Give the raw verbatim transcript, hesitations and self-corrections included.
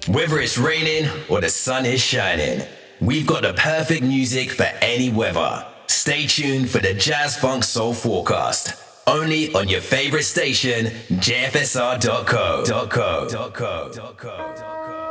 Whether it's raining or the sun is shining, we've got the perfect music for any weather. Stay tuned for the Jazz Funk Soul Forecast, only on your favorite station, J F S R dot co.